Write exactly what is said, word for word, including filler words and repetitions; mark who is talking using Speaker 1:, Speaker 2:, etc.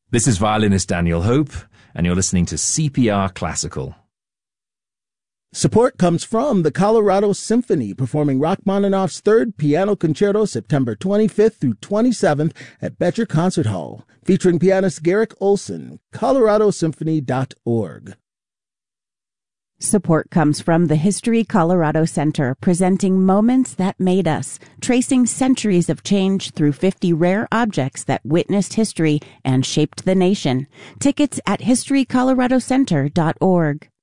Speaker 1: This is violinist Daniel Hope, and you're listening to C P R Classical.
Speaker 2: Support comes from the Colorado Symphony, performing Rachmaninoff's Third Piano Concerto September twenty-fifth through twenty-seventh at Betcher Concert Hall, featuring pianist Garrick Olson, colorado symphony dot org.
Speaker 3: Support comes from the History Colorado Center, presenting Moments That Made Us, tracing centuries of change through fifty rare objects that witnessed history and shaped the nation. Tickets at history colorado center dot org.